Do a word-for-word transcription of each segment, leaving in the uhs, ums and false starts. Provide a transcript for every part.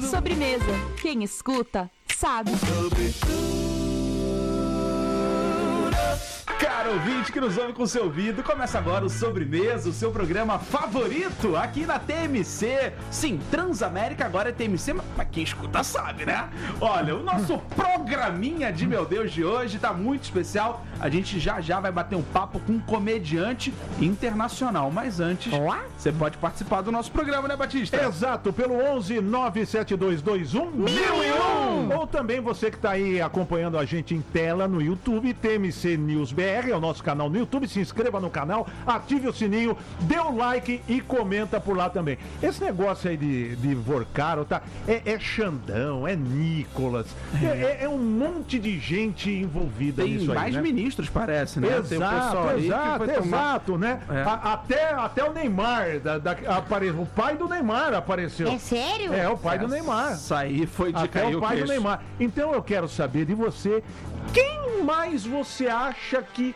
Sobremesa. Quem escuta, sabe. Caro ouvinte que nos ouve com seu ouvido, começa agora o Sobremesa, o seu programa favorito aqui na T M C. Sim, Transamérica agora é T M C, mas quem escuta sabe, né? Olha, o nosso programinha de meu Deus de hoje tá muito especial. A gente já já vai bater um papo com um comediante internacional. Mas antes, você pode participar do nosso programa, né, Batista? Exato, pelo onze nove sete dois dois um mil e um. Ou também você que tá aí acompanhando a gente em tela no YouTube, T M C News B R, é o nosso canal no YouTube. Se inscreva no canal, ative o sininho, dê o like e comenta por lá também. Esse negócio aí de, de Vorcaro, tá? É, é Xandão, é Nicolas, é, é, é um monte de gente envolvida Tem nisso aí, mais né? ministros, parece, né? Exato, Tem o pessoal aí que exato, foi tomar- exato, né? É. A- até, até o Neymar, da, da, apare... o pai do Neymar apareceu. É sério? É, o pai do Neymar. Isso aí foi de Até cair o o pai do queixo. Neymar. Então eu quero saber de você, quem mais você acha que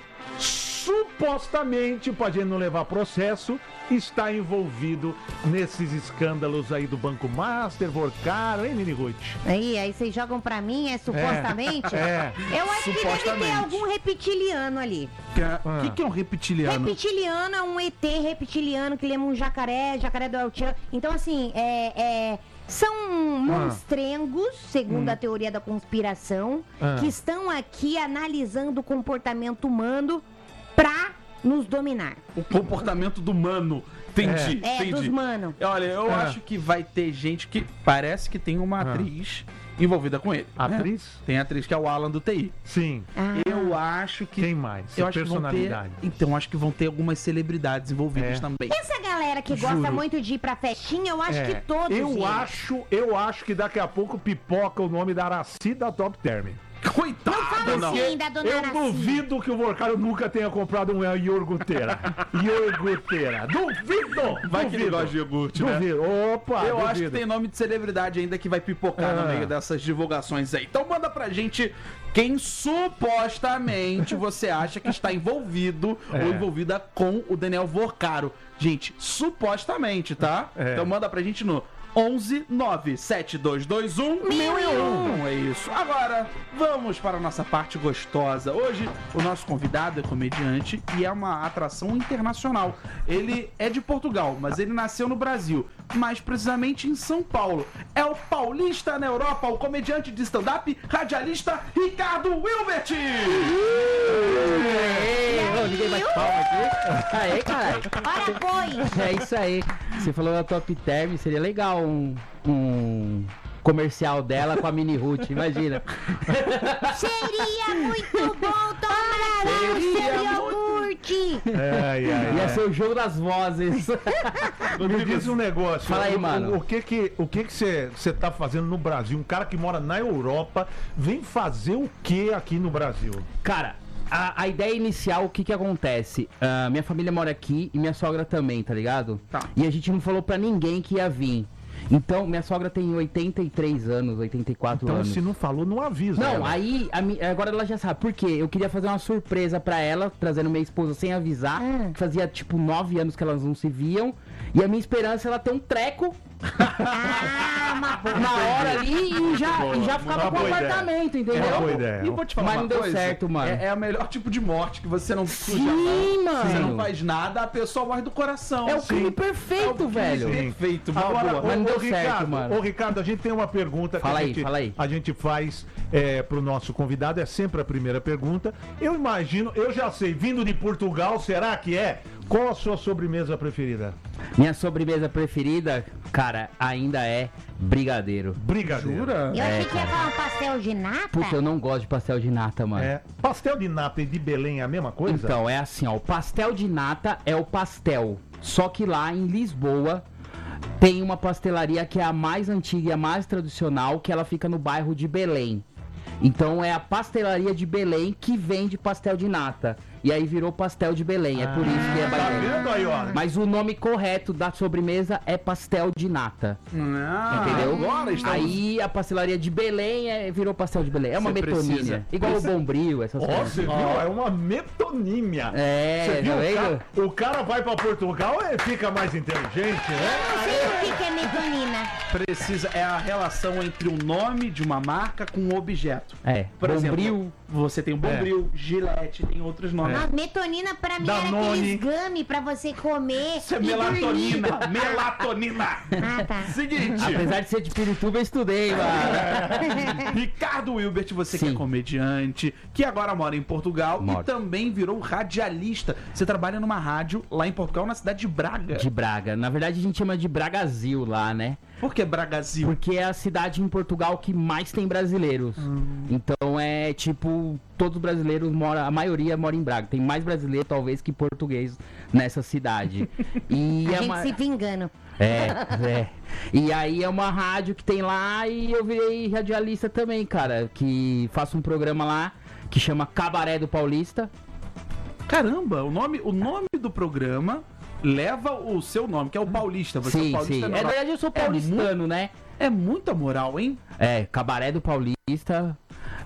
supostamente, pra gente não levar processo, está envolvido nesses escândalos aí do Banco Master, Vorcaro, hein, Nini Ruth? Aí, aí vocês jogam pra mim, é supostamente? É. Eu acho que deve ter Supostamente. algum reptiliano ali. O que, que é um reptiliano? Reptiliano é um E T reptiliano que lembra um jacaré, jacaré do El Chan. Então, assim, é, é, são monstrengos, segundo a teoria da conspiração, Ah. que estão aqui analisando o comportamento humano pra nos dominar. O comportamento do mano. Entendi, É, entendi. dos mano. Olha, eu É. acho que vai ter gente que parece que tem uma Ah. atriz envolvida com ele. né? Atriz? Tem a atriz que é o Alan do T I. Sim. Ah. Eu acho que... Quem mais? Eu acho que vão ter... Personalidade. Então, acho que vão ter algumas celebridades envolvidas É. também. Essa galera que gosta Juro. muito de ir pra festinha, eu acho É, que todos eu eles. acho, eu acho que daqui a pouco pipoca o nome da Araci da Top Term. Coitado, Fala não. assim da dona Eu Araci. duvido que o Vorcaro nunca tenha comprado um iogurteira. Iogurteira. Duvido! Vai que ele duvido. gosta de iogurte, né? Duvido. Opa, Eu duvido. acho que tem nome de celebridade ainda que vai pipocar no Ah. meio dessas divulgações aí. Então manda pra gente quem supostamente você acha que está envolvido É. ou envolvida com o Daniel Vorcaro. Gente, supostamente, tá? É. Então manda pra gente no onze nove sete dois dois um mil e um. É isso. Agora, vamos para a nossa parte gostosa. Hoje, o nosso convidado é comediante e é uma atração internacional. Ele é de Portugal, mas ele nasceu no Brasil, mais precisamente em São Paulo. É o paulista na Europa, o comediante de stand-up, radialista Ricardo Wilbert. Ô, ninguém bate palma aqui. Aê, caralho. Ora, foi. É isso aí. Você falou da Top Term, seria legal um, um comercial dela com a Mini Ruth, imagina. Seria muito bom tomar o Seria seu iogurte. Ai, ai, Ia ai. ser o jogo das vozes. Me diz um negócio. Fala aí, o- mano. O, o que que o que que você você tá fazendo no Brasil? Um cara que mora na Europa vem fazer o que aqui no Brasil? Cara, a, a ideia inicial, o que que acontece? Ah, minha família mora aqui e minha sogra também, tá ligado? Tá. E a gente não falou pra ninguém que ia vir. Então, minha sogra tem oitenta e três anos, oitenta e quatro Então anos. se não falou, não avisa. Não, ela. aí a mi- agora ela já sabe. Por quê? Eu queria fazer uma surpresa pra ela, trazendo minha esposa sem avisar. Ah. que Fazia tipo nove anos que elas não se viam. E a minha esperança é ela ter um treco Ah, uma boa. na hora ali e já, Boa, e já uma ficava com o boa ideia. apartamento, entendeu? Uma boa ideia. E vou te falar Mas uma não deu coisa, certo, mano. É, é o melhor tipo de morte, que você não suja a Sim, mão, você não mano. faz nada, a pessoa morre do coração. É o Sim. crime É o perfeito, crime velho. Perfeito, boa, Agora, boa. ô, Mas não ô, deu certo, Ricardo, mano. Ô, Ricardo, a gente tem uma pergunta que Fala a, aí, gente, fala aí. a gente faz é, pro nosso convidado, é sempre a primeira pergunta. Eu imagino, eu já sei, vindo de Portugal, será que é? Qual a sua sobremesa preferida? Minha sobremesa preferida, cara, ainda é brigadeiro. Brigadeiro. Jura? Eu achei É, que ia falar um pastel de nata. Porque eu não gosto de pastel de nata, mano. É. Pastel de nata e de Belém é a mesma coisa? Então, é assim, ó, o pastel de nata é o pastel, só que lá em Lisboa tem uma pastelaria que é a mais antiga e a mais tradicional, que ela fica no bairro de Belém. Então é a pastelaria de Belém que vende pastel de nata. E aí virou pastel de Belém, é por isso que é Tá Belém. vendo aí, ó? Mas o nome correto da sobremesa é pastel de nata. Ah, Entendeu? Agora estamos... Aí a pastelaria de Belém é, virou pastel de Belém. É uma Você metonímia. precisa- Igual precisa- o bombril, essas Ó, coisas. você viu? É uma metonímia. É, Você viu? tá O vendo? cara, o cara vai pra Portugal e fica mais inteligente, né? Eu não sei o que, que é metonina. Precisa, é a relação entre o nome de uma marca com um objeto. É, Por exemplo, Bombril. você tem o Bombril, Gillette, tem outros nomes. Nossa, metonina pra mim Danone. era aqueles gummy pra você comer. Isso é e melatonina, dormir. melatonina. Ah, tá. Seguinte, Apesar de ser de Pirituba, eu estudei, mano. Ricardo Wilbert, você que Sim. é comediante, que agora mora em Portugal Moro. e também virou radialista. Você trabalha numa rádio lá em Portugal, na cidade de Braga. De Braga. Na verdade, a gente chama de Bragazil lá, né? Por que Bragazil? Porque é a cidade em Portugal que mais tem brasileiros. Então é tipo, todos os brasileiros moram, a maioria mora em Braga. Tem mais brasileiro, talvez, que português nessa cidade. E A é gente uma... se vingando. É, é. E aí é uma rádio que tem lá e eu virei radialista também, cara. Que faço um programa lá que chama Cabaré do Paulista. Caramba, o nome, o nome do programa leva o seu nome, que é o Paulista. Você é o Sim, Paulista sim. É, na normal. verdade, eu sou É paulistano, né? É muita moral, hein? É, Cabaré do Paulista.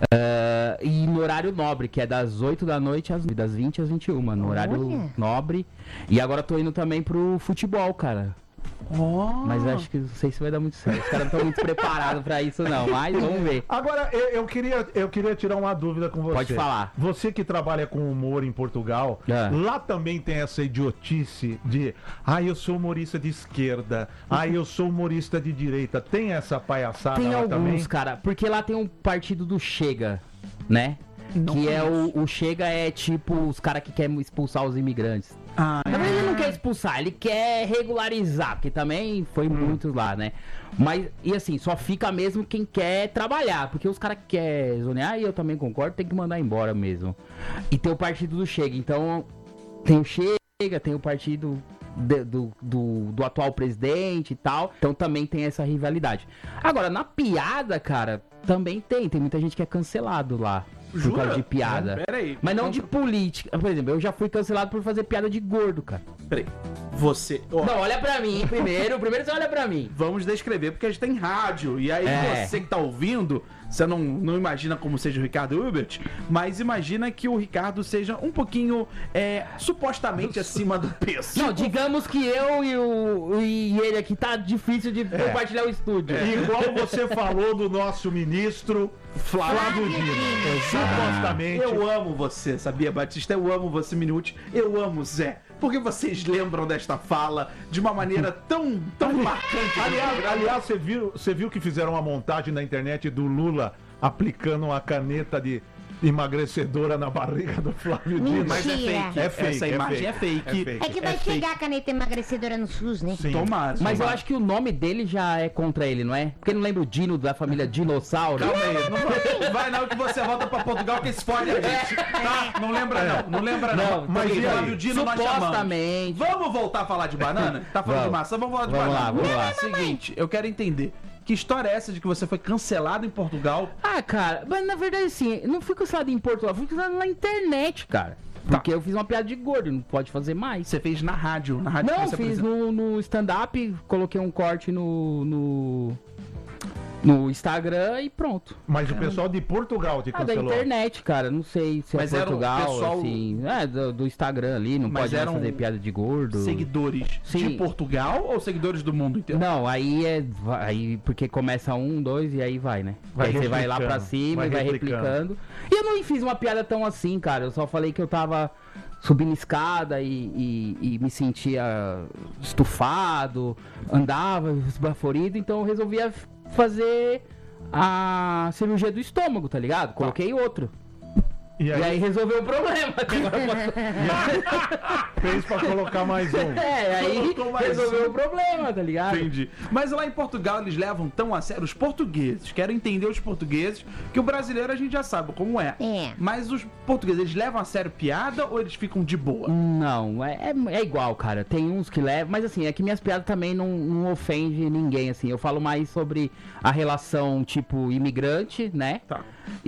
eh, e no horário nobre, que é das oito da noite às das vinte às vinte e uma, no horário Olha. nobre. E agora tô indo também pro futebol, cara. Oh. Mas acho que não sei se vai dar muito certo. Os caras não estão muito preparados pra isso, não. Mas vamos ver. Agora, eu, eu queria, eu queria tirar uma dúvida com você. Pode falar. Você que trabalha com humor em Portugal, É. lá também tem essa idiotice de ah, eu sou humorista de esquerda, ah, eu sou humorista de direita. Tem essa palhaçada Tem lá alguns, também? cara, porque lá tem um partido do Chega, né? Não que é conheço. o, o Chega é tipo os caras que querem expulsar os imigrantes. Ah, Na verdade, ele não quer expulsar, ele quer regularizar, porque também foi muito lá, né? Mas, e assim, só fica mesmo quem quer trabalhar, porque os caras que querem zonear, e eu também concordo, tem que mandar embora mesmo. E tem o partido do Chega, então tem o Chega, tem o partido de- do, do, do atual presidente e tal, então também tem essa rivalidade. Agora, na piada, cara, também tem, tem muita gente que é cancelado lá. Por Jura? causa de piada. Pera aí. Mas não de política. Por exemplo, eu já fui cancelado por fazer piada de gordo, cara. Peraí. Você. ó, Não, olha pra mim primeiro. Primeiro você olha pra mim. Vamos descrever, porque a gente tem rádio. E aí É. você que tá ouvindo, você não, não imagina como seja o Ricardo Hilbert, mas imagina que o Ricardo seja um pouquinho, é, supostamente acima do peso. Não, digamos que eu e, o, e ele aqui tá difícil de compartilhar o estúdio. Igual você falou do nosso ministro Flávio Dino. Supostamente. Eu amo você, sabia, Batista? Eu amo você, Minute. Eu amo Zé. Porque vocês lembram desta fala de uma maneira tão, tão marcante. Aliás, aliás você, viu, você viu que fizeram uma montagem na internet do Lula aplicando uma caneta de emagrecedora na barriga do Flávio Dino? Mas é Mentira. fake. É fake, Essa é imagem fake, é fake. é fake. É que vai É chegar fake. a caneta emagrecedora no SUS, né? Sim. Tomara. Mas eu tomara. acho que o nome dele já é contra ele, não é? Porque não lembra o Dino da família Dinossauro? Calma aí, não vai, vai não que você volta pra Portugal que se fode a gente, tá? Não lembra não, não lembra não. Não, mas e aí? Flávio Dino nós chamamos. Supostamente. Vamos voltar a falar de banana? Tá falando de Vamos. maçã? Vamos falar de Vamos banana. lá, vamos lá. Seguinte, eu quero entender. Que história é essa de que você foi cancelado em Portugal? Ah, cara, mas na verdade assim, eu não fui cancelado em Portugal, fui cancelado na internet, cara. Porque eu fiz uma piada de gordo, não pode fazer mais. Você fez na rádio, na rádio Não, que você fiz apresentou. no, no stand-up, coloquei um corte no, no, no Instagram e pronto. Mas o pessoal de Portugal te Ah, da cancelou. internet, cara, não sei se Mas é era o Portugal, pessoal- assim, é, do, do Instagram ali, não Mas pode mais eram fazer piada de gordo. Seguidores de Sim. Portugal ou seguidores do mundo inteiro? Não, aí é, vai- aí, porque começa um, dois e aí vai, né? Vai aí você vai lá pra replicando, cima vai e vai replicando. replicando. E eu não fiz uma piada tão assim, cara, eu só falei que eu tava subindo escada e, e- e me sentia estufado, andava esbaforido, então eu resolvi a- fazer a cirurgia do estômago, tá ligado? Coloquei outro. E E aí, aí resolveu o problema. Agora eu posso- fez pra colocar mais um. É, aí Colocou mais resolveu um. o problema, tá ligado? Entendi. Mas lá em Portugal eles levam tão a sério os portugueses. Quero entender os portugueses, que o brasileiro a gente já sabe como é. É. Mas os portugueses, eles levam a sério piada ou eles ficam de boa? Não, é, é, é igual, cara. Tem uns que levam, mas assim, é que minhas piadas também não, não ofende ninguém, assim. Eu falo mais sobre a relação, tipo, imigrante, né? Tá.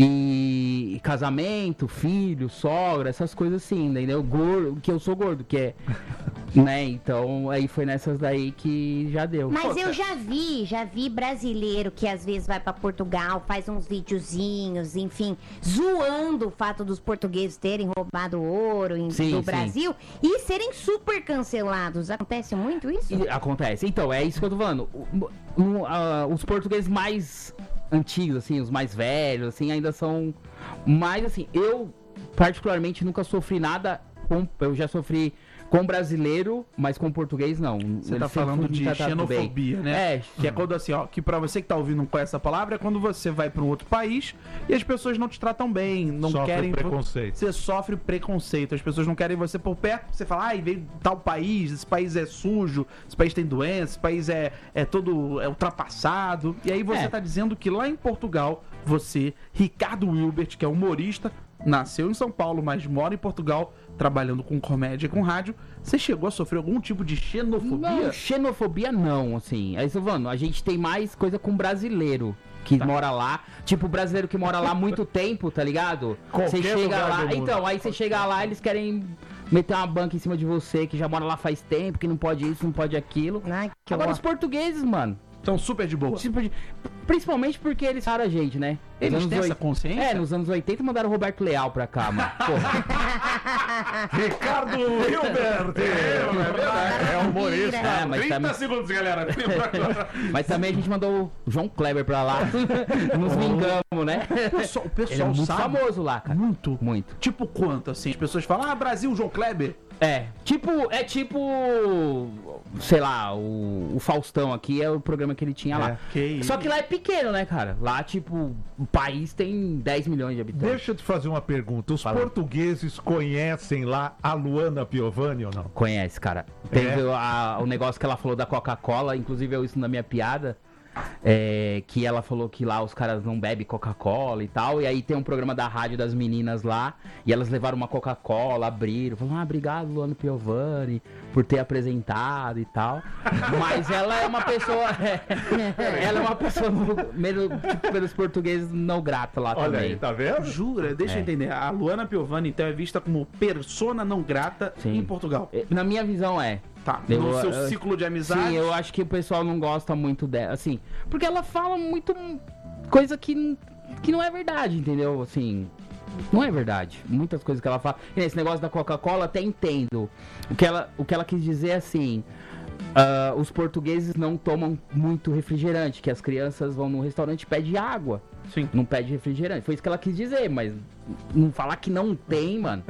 E, e casamento, filho, sogra, essas coisas assim, entendeu? Gordo, que eu sou gordo, que é Né? Então, aí foi nessas daí que já deu. Mas eu já vi, já vi brasileiro que às vezes vai pra Portugal, faz uns videozinhos, enfim, zoando o fato dos portugueses terem roubado ouro em, Sim, do sim. Brasil e serem super cancelados. Acontece muito isso? E acontece. Então, é isso que eu tô falando. O- o- a- os portugueses mais antigos, assim, os mais velhos, assim, ainda são mais, assim, eu particularmente nunca sofri nada com, eu já sofri com brasileiro, mas com português não. Você Eles tá sempre falando me de trataram bem. xenofobia, né? É, Que é quando assim, ó, que pra você que tá ouvindo não conhece essa palavra, é quando você vai pra um outro país e as pessoas não te tratam bem, não Sofre querem... preconceito. Você sofre preconceito, as pessoas não querem você por perto, você fala, ai, veio de tal país, esse país é sujo, esse país tem doença, esse país é, é todo é ultrapassado. E aí você É. tá dizendo que lá em Portugal, você, Ricardo Wilbert, que é humorista, nasceu em São Paulo, mas mora em Portugal, trabalhando com comédia e com rádio, você chegou a sofrer algum tipo de xenofobia? Não, xenofobia não, assim. Aí, Silvano, a gente tem mais coisa com brasileiro que Tá. mora lá. Tipo, brasileiro que mora lá há muito tempo, tá ligado? Qualquer Você chega lugar lá. do mundo. Então, aí você chega lá, eles querem meter uma banca em cima de você, que já mora lá faz tempo, que não pode isso, não pode aquilo. Ai, que Agora, horror. os portugueses, mano. Então, super de boa. Tipo de- Principalmente porque eles pararam a gente, né? Nos Eles anos têm essa oit- consciência? É, nos anos oitenta mandaram o Roberto Leal pra cá, mano. Porra. Ricardo Hilbert! É, é humorista. É, mas também, segundos, galera. mas também a gente mandou o João Kleber pra lá. Nos vingamos, né? O pessoal, o Ele é pessoal muito sabe famoso lá, cara. muito. Muito. Tipo quanto, assim? As pessoas falam, ah, Brasil, João Kleber. É, tipo, é tipo, sei lá, o, o Faustão aqui é o programa que ele tinha lá. que isso. Só que lá é pequeno, né, cara? Lá, tipo, o país tem dez milhões de habitantes. Deixa eu te fazer uma pergunta. Os Fala. portugueses conhecem lá a Luana Piovani ou não? Conhece, cara. Teve a- o negócio que ela falou da Coca-Cola, inclusive eu isso na minha piada. É, que ela falou que lá os caras não bebem Coca-Cola e tal. E aí tem um programa da rádio das meninas lá. E elas levaram uma Coca-Cola, abriram. Falaram, ah, obrigado, Luana Piovani, por ter apresentado e tal. Mas ela é uma pessoa. é, ela é uma pessoa meio, tipo, pelos portugueses não grata lá Olha também. aí, tá vendo? Jura? Deixa eu É. entender. A Luana Piovani, então, é vista como persona não grata Sim. em Portugal. É, Na minha visão é. Tá. Eu- no seu eu- ciclo de amizade. Sim, eu acho que o pessoal não gosta muito dela, assim, porque ela fala muito coisa que, que não é verdade, entendeu? Assim, não é verdade. Muitas coisas que ela fala. E esse negócio da Coca-Cola, até entendo. O que ela, o que ela quis dizer é assim. ah, os portugueses não tomam muito refrigerante, que as crianças vão no restaurante e pedem água. Sim. Não pede refrigerante. Foi isso que ela quis dizer, mas não falar que não tem, mano.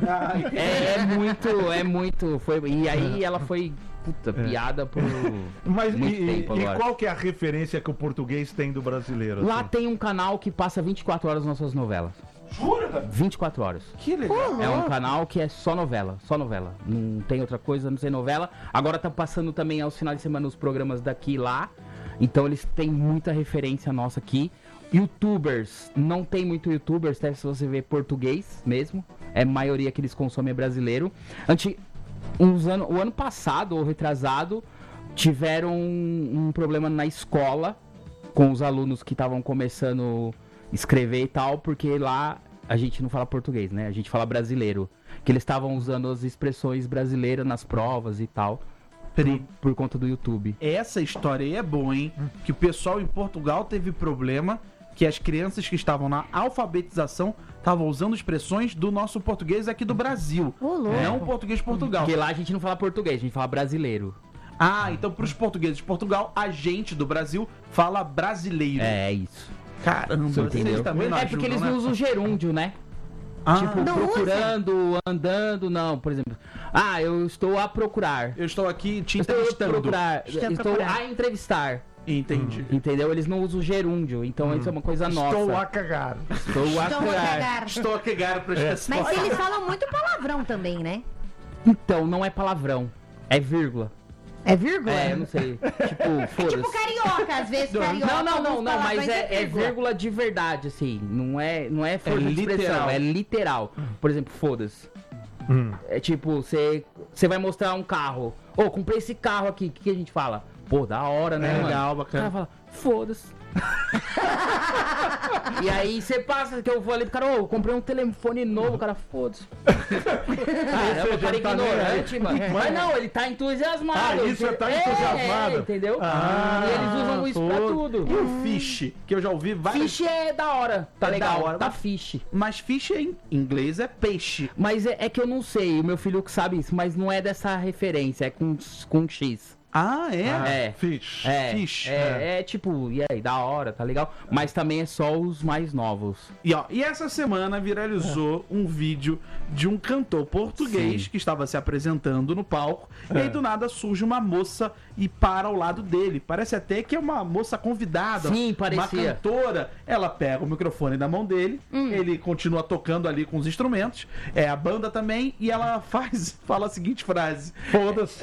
É, é muito, é muito. Foi, e aí ela foi, puta, piada por Mas muito e, tempo e agora. qual que é a referência que o português tem do brasileiro? Lá assim? tem um canal que passa vinte e quatro horas nas suas novelas. Jura? vinte e quatro horas. Que legal. É um canal que é só novela, só novela. Não tem outra coisa, não sei novela. Agora tá passando também aos finais de semana os programas daqui e lá. Então eles têm muita referência nossa aqui. Youtubers, não tem muito youtubers, até se você ver português mesmo. É a maioria que eles consomem é brasileiro. Antes, uns anos, o ano passado, ou retrasado, tiveram um, um problema na escola com os alunos que estavam começando a escrever e tal, porque lá a gente não fala português, né? A gente fala brasileiro. Que eles estavam usando as expressões brasileiras nas provas e tal, por, por conta do YouTube. Essa história aí é boa, hein? Que o pessoal em Portugal teve problema que as crianças que estavam na alfabetização estavam usando expressões do nosso português aqui do Brasil. Ô, louco. Não o português de Portugal. Porque lá a gente não fala português, a gente fala brasileiro. Ah, então pros portugueses de Portugal, a gente do Brasil fala brasileiro. É, é isso. Caramba, vocês Entendeu? também não É porque ajudam, eles né? não usam gerúndio, né? Ah, Tipo, Não procurando, andando, não. Por exemplo, ah, eu estou a procurar. eu estou aqui te Eu estou a entrevistando. procurar. Estou a Estou procurar. a entrevistar. Entendi. Entendeu? Eles não usam gerúndio. Então isso é uma coisa nossa. Estou a cagar. Estou a Estou a cagar. cagar. Estou a cagar para as pessoas. Mas eles falam muito palavrão também, né? Então, não é palavrão. É vírgula. É vírgula? É, eu não sei. Tipo, foda-se. Tipo carioca, às vezes carioca. Não, não, não, alguns não, mas palavrões é, é vírgula. vírgula de verdade, assim. Não é, não é força de literal. expressão, é literal. Por exemplo, foda-se. Hum. É tipo, você vai mostrar um carro. Ô, comprei esse carro aqui, o que, que a gente fala? Pô, da hora, né, É, mano? legal, O bacana. cara fala, foda-se. E aí você passa, que eu vou ali pro cara, ô, eu comprei um telefone novo, o cara, foda-se. Caramba, o cara é tá ignorante, mano. Mas não, ele tá entusiasmado. Ah, isso é tá É, entusiasmado. É, entendeu? Ah, e eles usam isso pra foda. tudo. E o fish, que eu já ouvi várias... Fish é da hora, tá É legal, da hora, tá mas- fish. Mas fish em inglês é peixe. Mas é, é que eu não sei, o meu filho que sabe isso, mas não é dessa referência, é com, com X. Ah, é? Ah, É. Fish. É, Fish, é, é tipo, e aí, da hora, tá legal? Mas também é só os mais novos. E, ó, e essa semana viralizou um vídeo de um cantor português Sim. que estava se apresentando no palco. E aí É. do nada surge uma moça e para ao lado dele. Parece até que é uma moça convidada. Sim, Uma parecia. cantora. Ela pega o microfone da mão dele. Ele continua tocando ali com os instrumentos. É a banda também. E ela faz, fala a seguinte frase. Foda-se.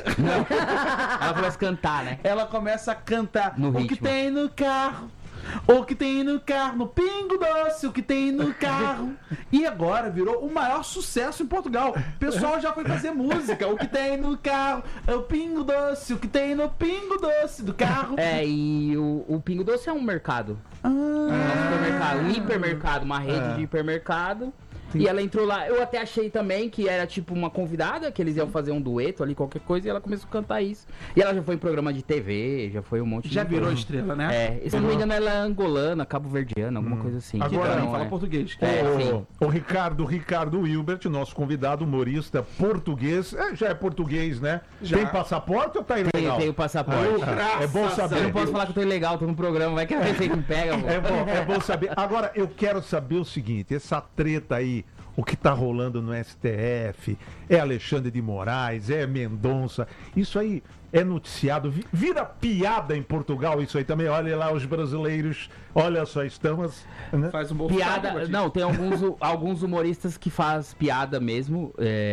Ela começa a cantar, né? Ela começa a cantar No o que ritmo. tem no carro, o que tem no carro, no Pingo Doce, o que tem no carro. E agora virou o maior sucesso em Portugal. O pessoal já foi fazer música, o que tem no carro, é o Pingo Doce, o que tem no Pingo Doce do carro. É, e o, o Pingo Doce é um mercado. Ah, É um supermercado, um hipermercado, uma rede É. de hipermercado. E ela entrou lá, eu até achei também que era tipo uma convidada, que eles iam fazer um dueto ali, qualquer coisa, e ela começou a cantar isso. E ela já foi em programa de T V, já foi um monte de... já virou estrela, né? É, e se eu não me engano ela é angolana, cabo-verdiana, alguma coisa assim. Que Agora também Então, fala é. português. É, o, sim. o Ricardo, Ricardo Wilbert, nosso convidado, humorista português. É, já é português, né? Já. Tem passaporte ou tá Tem, ilegal? tem o passaporte. É bom saber. Eu não posso falar que eu tô ilegal, tô no programa, vai que a receita me pega, pô. É bom, é bom saber. Agora, eu quero saber o seguinte: essa treta aí, o que tá rolando no S T F, é Alexandre de Moraes, é Mendonça, isso aí é noticiado, vi- vira piada em Portugal, isso aí também. Olha lá os brasileiros, olha só, estamos. Né? Faz um bom Piada, trabalho, não, tem alguns, alguns humoristas que faz piada mesmo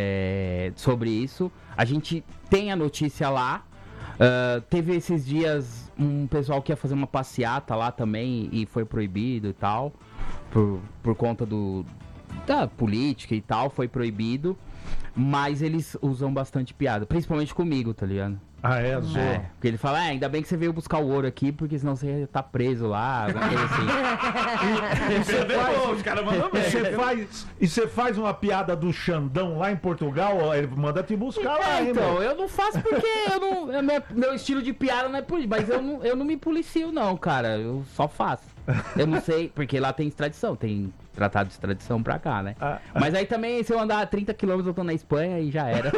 é, sobre isso. A gente tem a notícia lá. Ah, teve esses dias um pessoal que ia fazer uma passeata lá também e foi proibido e tal. Por, por conta do, da política e tal, foi proibido. Mas eles usam bastante piada, principalmente comigo, tá ligado? Ah, é, Zô. É, porque ele fala, é, ainda bem que você veio buscar o ouro aqui, porque senão você ia estar preso lá, alguma coisa assim. E você faz, os caras mandam e você faz, e você faz uma piada do Xandão lá em Portugal, ó, ele manda te buscar lá, É, hein, então, meu? eu não faço porque eu não. é meu, meu estilo de piada não é por isso, mas eu não, eu não me policio, não, cara. Eu só faço. Eu não sei, porque lá tem extradição, tem tratado de extradição pra cá, né? Ah. Mas aí também, se eu andar trinta quilômetros, eu tô na Espanha e já era.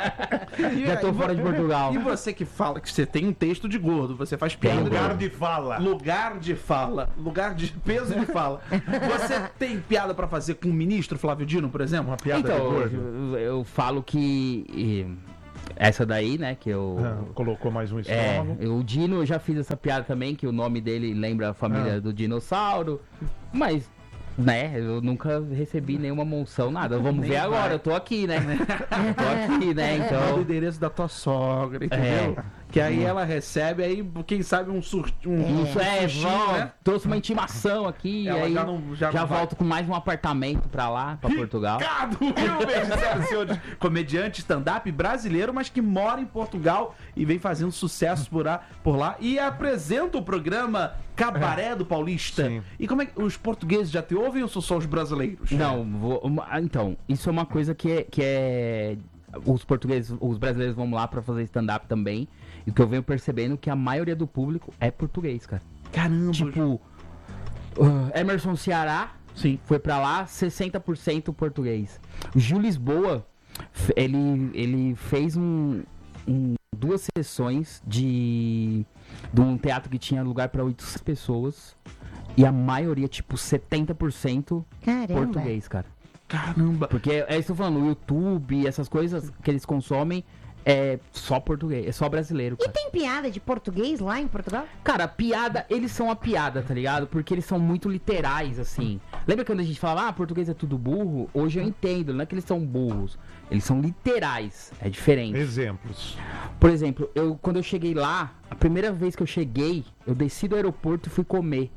Já tô fora de Portugal. E você que fala que você tem um texto de gordo, você faz piada de Lugar gordo. de fala. Lugar de fala, lugar de peso de fala. Você tem piada pra fazer com o ministro Flávio Dino, por exemplo? Uma piada de Então, gordo. eu, eu falo que. e, essa daí, né, que eu. Ah, colocou mais um É, estômago. o Dino, eu já fiz essa piada também, que o nome dele lembra a família Ah. do dinossauro. Mas, né, eu nunca recebi nenhuma monção, nada. Vamos Nem ver vai. agora, eu tô aqui, né? Eu tô aqui, né, Manda o então... endereço da tua sogra, entendeu? É. Que aí ela recebe, aí quem sabe um surto. Um, Isso é, um sustinho, vó, né? trouxe uma intimação aqui, Ela e aí já não- já já, não vai. volto com mais um apartamento pra lá, pra Portugal. Ricardo Wilber, senhoras e senhores, comediante stand-up brasileiro, mas que mora em Portugal e vem fazendo sucesso por lá, por lá e apresenta o programa Cabaré do Paulista. Sim. E como é que os portugueses já te ouvem ou são só os brasileiros? Não, vou, uma- então, isso é uma coisa que é, que é. Os portugueses, os brasileiros vão lá pra fazer stand-up também. E o que eu venho percebendo é que a maioria do público é português, cara. Caramba. Tipo, uh, Emerson Ceará Sim. foi pra lá, sessenta por cento português. O Gil Lisboa, f- ele, ele fez um, um- duas sessões de, de um teatro que tinha lugar pra oitocentas pessoas. E a maioria, tipo, setenta por cento Caramba. português, cara. Caramba. Porque é isso que eu tô falando, o YouTube, essas coisas que eles consomem é só português, é só brasileiro, E cara. tem piada de português lá em Portugal? Cara, piada, eles são a piada, tá ligado? Porque eles são muito literais, assim. Lembra quando a gente falava, ah, português é tudo burro? Hoje eu entendo, não é que eles são burros, eles são literais, é diferente. Exemplos. Por exemplo, eu quando eu cheguei lá, a primeira vez que eu cheguei, eu desci do aeroporto e fui comer.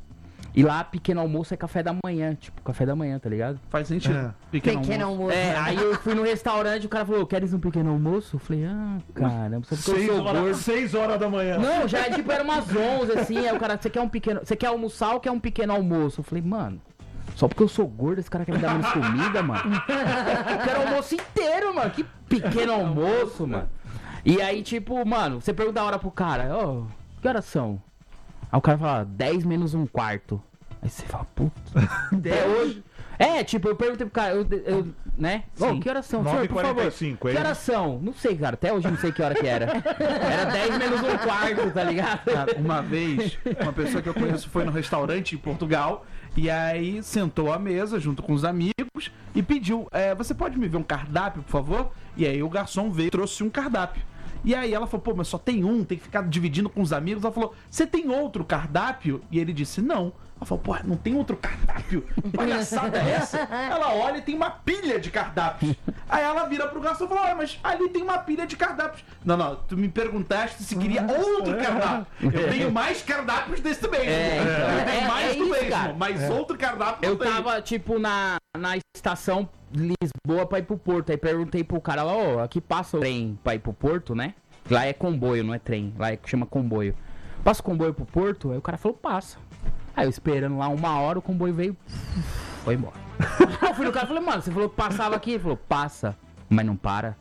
E lá, pequeno almoço é café da manhã, tipo, café da manhã, tá ligado? Faz sentido. É. Pequeno, Pequeno almoço. almoço. É, aí eu fui no restaurante, o cara falou, queres um pequeno almoço? Eu falei, ah, caramba, só porque Seis eu sou horas, gordo. seis horas da manhã. Não, já tipo, era umas onze, assim, aí o cara, você quer um pequeno, você quer almoçar ou quer um pequeno almoço? Eu falei, mano, só porque eu sou gordo, esse cara quer me dar menos comida, mano. Eu quero almoço inteiro, mano, que pequeno almoço, mano. E aí, tipo, mano, você pergunta a hora pro cara, ó, oh, que horas são? Aí o cara fala, dez menos um quarto. Aí você fala, puta, até hoje... É, tipo, eu perguntei pro cara, eu, eu né? Ô, que horas são? Senhor, por favor, nove e quarenta e cinco, que horas são? Não sei, cara, até hoje eu não sei que hora que era. Era dez menos um quarto, tá ligado? Cara, uma vez, uma pessoa que eu conheço foi no restaurante em Portugal e aí sentou à mesa junto com os amigos e pediu, é, você pode me ver um cardápio, por favor? E aí o garçom veio e trouxe um cardápio. E aí ela falou, pô, mas só tem um, tem que ficar dividindo com os amigos. Ela falou, você tem outro cardápio? E ele disse, não. Ela falou, pô, não tem outro cardápio? Palhaçada é essa? Ela olha e tem uma pilha de cardápios. Aí ela vira pro garçom e fala, ah, mas ali tem uma pilha de cardápios. Não, não, tu me perguntaste se queria outro cardápio. Eu tenho mais cardápios desse mesmo. É, então, eu tenho é- mais é do isso, mesmo, cara. mas outro cardápio Eu não tem. tava, tipo, na, na estação Lisboa pra ir pro Porto. Aí perguntei pro cara lá, ó, aqui passa o trem pra ir pro Porto, né? Lá é comboio, não é trem. Lá é que chama comboio. Passa o comboio pro Porto? Aí o cara falou, passa. Aí eu esperando lá uma hora, o comboio veio. Foi embora. Eu fui no cara e falei, mano, você falou que passava aqui? Ele falou, passa, mas não para.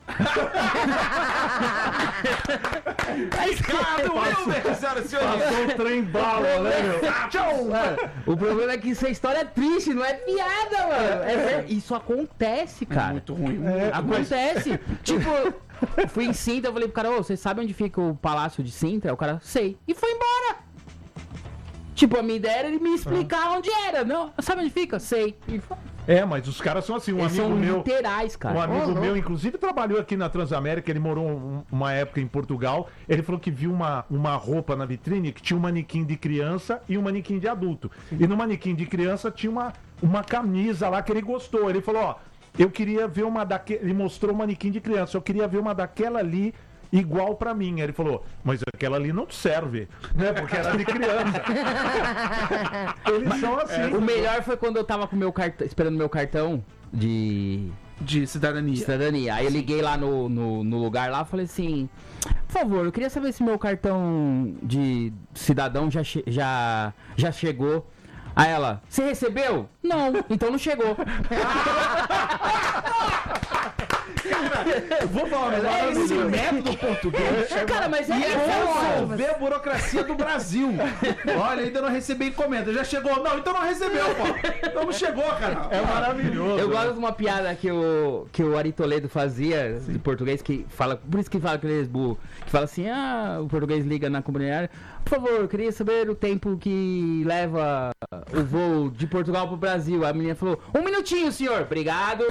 Aí, Claro, Wilber, senhoras e senhores. Passou o trem bala, né, meu? Tchau. Mano, o problema é que isso é história triste, não é piada, mano. É ver- isso acontece, cara. Muito ruim. É, Acontece. Tipo, eu fui em Sintra, eu falei pro cara, ô, você sabe onde fica o Palácio de Sintra? O cara, sei. E foi embora. Tipo, a minha ideia era ele me explicar onde era. Não, sabe onde fica? Sei. E foi. É, mas os caras são assim, um Eles amigo são meu... literais, cara. Um amigo Ô, meu, louco. inclusive, trabalhou aqui na Transamérica, ele morou um- uma época em Portugal. Ele falou que viu uma, uma roupa na vitrine que tinha um manequim de criança e um manequim de adulto. E no manequim de criança tinha uma, uma camisa lá que ele gostou. Ele falou, ó, eu queria ver uma daquela... Ele mostrou o manequim de criança, eu queria ver uma daquela ali igual pra mim. Aí ele falou, mas aquela ali não te serve, né? Porque era de criança. Eles são assim. O melhor foi quando eu tava com meu cartão, esperando meu cartão de De cidadania. cidadania. Aí eu liguei lá no, no, no lugar lá e falei assim, por favor, eu queria saber se meu cartão de cidadão já, che- já, já chegou. Aí ela, você recebeu? Não, então não chegou. Eu vou falar, mas é esse método português. Cara, mas é E é bom, resolver a burocracia do Brasil. Olha, ainda não recebi encomenda. Já chegou? Não, então não recebeu, pô. Então não chegou, cara. É maravilhoso. Eu né? gosto de uma piada que o, que o Ari Toledo fazia, de português, que fala, por isso que fala que ele é burro, que fala assim, ah, o português liga na comunidade, por favor, eu queria saber o tempo que leva o voo de Portugal pro Brasil. A menina falou, um minutinho, senhor, obrigado.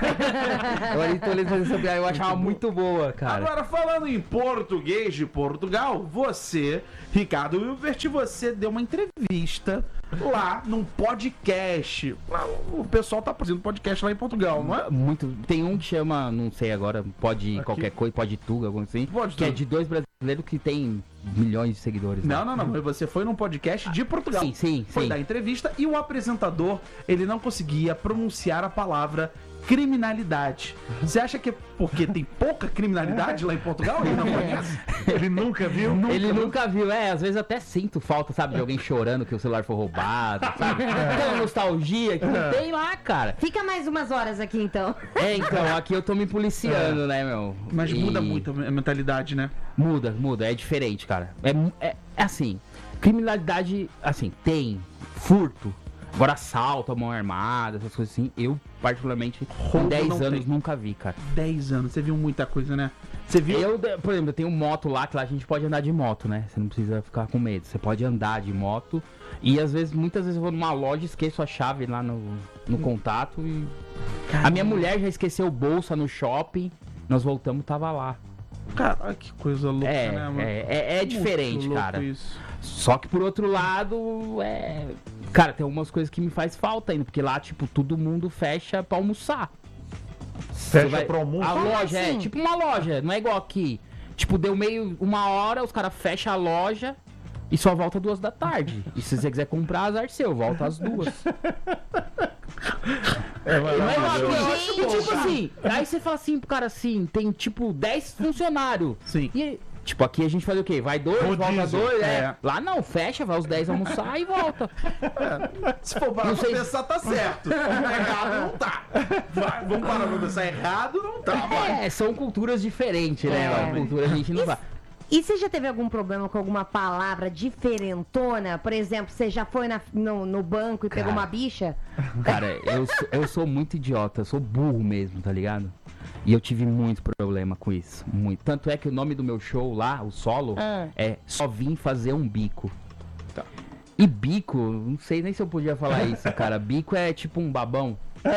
O Ari Toledo fazia essa piada, eu achava muito boa, cara. Agora, falando em português de Portugal, você, Ricardo Wilbert, você deu uma entrevista lá num podcast. Lá, o pessoal tá fazendo podcast lá em Portugal, não é? Muito. Tem um que chama, não sei agora, pode Aqui. qualquer coisa, pode tudo, alguma coisa assim. Pode que é Tuga. de dois brasileiros que tem milhões de seguidores. né? Não, não, não. Mas você foi num podcast de Portugal. Sim, sim, Foi sim. dar entrevista e o apresentador, ele não conseguia pronunciar a palavra criminalidade. Você acha que é porque tem pouca criminalidade lá em Portugal? Ele não conhece? Ele nunca viu? Ele nunca viu, é, às vezes até sinto falta, sabe, de alguém chorando que o celular foi roubado, sabe? Aquela nostalgia que não tem lá, cara. Fica mais umas horas aqui, então. É, então, aqui eu tô me policiando, né, meu? Mas E muda muito a mentalidade, né? Muda, muda, é diferente, cara. É, mu- é, é assim, criminalidade, assim, tem furto, agora assalto, a mão armada, essas coisas assim, eu particularmente com Roubo dez não anos tem. nunca vi, cara. dez anos, você viu muita coisa, né? Você viu? Eu, de- por exemplo, eu tenho moto lá, que lá a gente pode andar de moto, né? Você não precisa ficar com medo. Você pode andar de moto. E às vezes, muitas vezes eu vou numa loja, esqueço a chave lá no, no contato e. A minha mulher já esqueceu bolsa no shopping. Nós voltamos, tava lá. Caralho, que coisa louca, É, né, mano? é, é, é diferente, Muito louco cara. Isso. Só que por outro lado, é. Cara, tem algumas coisas que me faz falta ainda, porque lá, tipo, todo mundo fecha pra almoçar. Você Fecha vai- pro almoço. A Como loja é assim? tipo uma loja, não é igual aqui. Tipo, deu meio uma hora, os caras fecham a loja E só volta duas da tarde. E se você quiser comprar, azar seu, volta às duas. É Mas, e, tipo assim, aí você fala assim pro cara assim, tem tipo dez funcionários. Sim. E, tipo, aqui a gente faz o quê? Vai dois, Rodízio, volta dois, é. é. Lá não, fecha, vai os dez almoçar e volta. Se for parar Não pra sei- pensar, tá certo. Errado não tá. Vai, vamos parar pra pensar, errado não tá. Vai. É, são culturas diferentes, né? É. A cultura a gente não vai. E você já teve algum problema com alguma palavra diferentona? Por exemplo, você já foi na- no, no banco e pegou Cara. uma bicha? Cara, eu, sou- eu sou muito idiota, eu sou burro mesmo, tá ligado? E eu tive muito problema com isso, muito. Tanto é que o nome do meu show lá, o solo, Ah. é Só Vim Fazer um Bico. Tá. E bico, não sei nem se eu podia falar isso, cara. Bico é tipo um babão,